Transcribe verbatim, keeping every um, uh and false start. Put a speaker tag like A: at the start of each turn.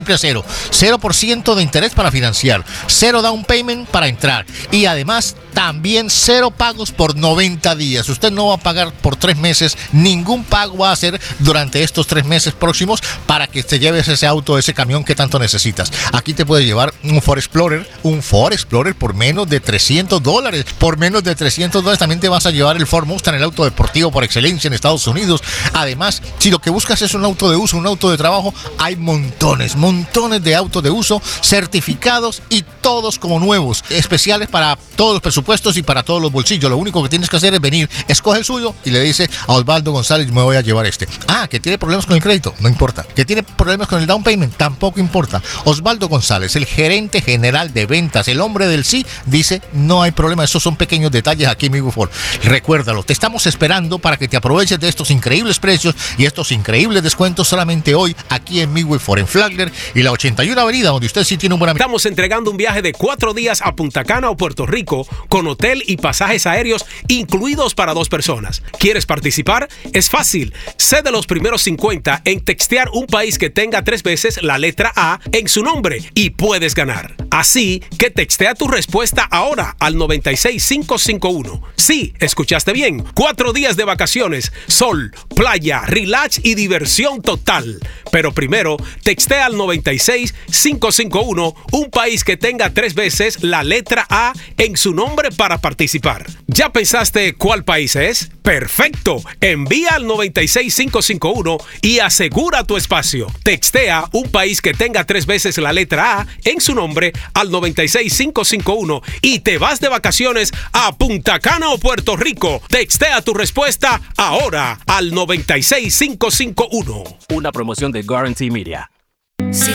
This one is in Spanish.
A: Cero, cero por ciento de interés para financiar, cero down payment para entrar y además también cero pagos por noventa días. Usted no va a pagar por tres meses, ningún pago va a hacer durante estos tres meses próximos para que te lleves ese auto, ese camión que tanto necesitas. Aquí te puedes llevar un Ford Explorer, un Ford Explorer por menos de trescientos dólares. Por menos de trescientos dólares también te vas a llevar el Ford Mustang, el auto deportivo por excelencia en Estados Unidos. Además, si lo que buscas es un auto de uso, un auto de trabajo, hay montones, montones montones de autos de uso certificados y todos como nuevos, especiales para todos los presupuestos y para todos los bolsillos. Lo único que tienes que hacer es venir, escoge el suyo y le dice a Osvaldo González, me voy a llevar este. Ah, que tiene problemas con el crédito, no importa. Que tiene problemas con el down payment, tampoco importa. Osvaldo González, el gerente general de ventas, el hombre del sí, dice, no hay problema, esos son pequeños detalles aquí en Midway Ford. Recuérdalo, te estamos esperando para que te aproveches de estos increíbles precios y estos increíbles descuentos solamente hoy aquí en Midway Ford, en Flagler y la ochenta y una Avenida, donde usted sí tiene un buen amigo.
B: Estamos entregando un viaje de cuatro días a Punta Cana o Puerto Rico con hotel y pasajes aéreos incluidos para dos personas. ¿Quieres participar? Es fácil. Sé de los primeros cincuenta en textear un país que tenga tres veces la letra A en su nombre y puedes ganar. Así que textea tu respuesta ahora al noventa y seis cinco cinco uno. Sí, escuchaste bien. Cuatro días de vacaciones, sol, playa, relax y diversión total. Pero primero, textea al noventa y seis cinco cinco uno un país que tenga tres veces la letra A en su nombre para participar. ¿Ya pensaste cuál país es? ¡Perfecto! Envía al noventa y seis cinco cinco uno y asegura tu espacio. Textea un país que tenga tres veces la letra A en su nombre al noventa y seis cinco cinco uno y te vas de vacaciones a Punta Cana o Puerto Rico. Textea tu respuesta ahora al noventa y seis cinco cinco uno.
C: Una promoción de Guarantee Media.